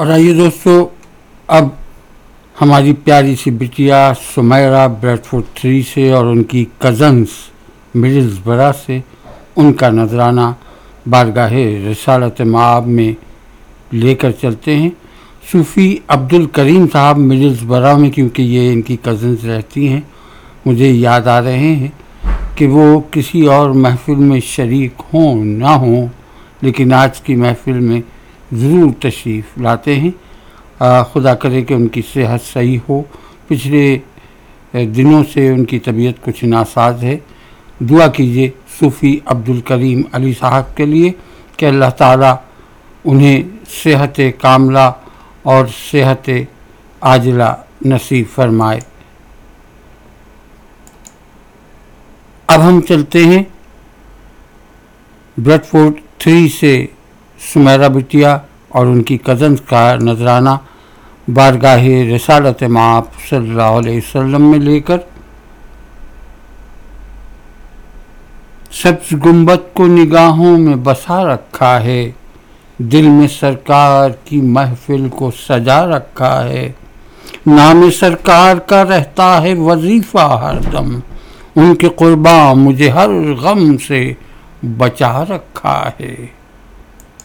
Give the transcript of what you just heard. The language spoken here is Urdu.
اور آئیے دوستو، اب ہماری پیاری سی بٹیا سمیرہ بریڈ فورڈ 3 سے اور ان کی کزنز مڈلز برا سے ان کا نذرانہ بارگاہ رسالت مآب میں لے کر چلتے ہیں۔ صوفی عبدالکریم صاحب مڈلز برا میں، کیونکہ یہ ان کی کزنز رہتی ہیں، مجھے یاد آ رہے ہیں کہ وہ کسی اور محفل میں شریک ہوں نہ ہوں، لیکن آج کی محفل میں ضرور تشریف لاتے ہیں۔ خدا کرے کہ ان کی صحت صحیح ہو۔ پچھلے دنوں سے ان کی طبیعت کچھ ناساز ہے۔ دعا کیجیے صوفی عبدالکریم علی صاحب کے لیے کہ اللہ تعالیٰ انہیں صحت کاملہ اور صحت عاجلہ نصیب فرمائے۔ اب ہم چلتے ہیں بریڈ فورڈ 3 سے سمیرہ بٹیا اور ان کی کزنز کا نذرانہ بارگاہ رسالت مآب صلی اللہ علیہ وسلم میں لے کر۔ سبز گنبد کو نگاہوں میں بسا رکھا ہے، دل میں سرکار کی محفل کو سجا رکھا ہے، نام سرکار کا رہتا ہے وظیفہ ہر دم، ان کے قرباں مجھے ہر غم سے بچا رکھا ہے۔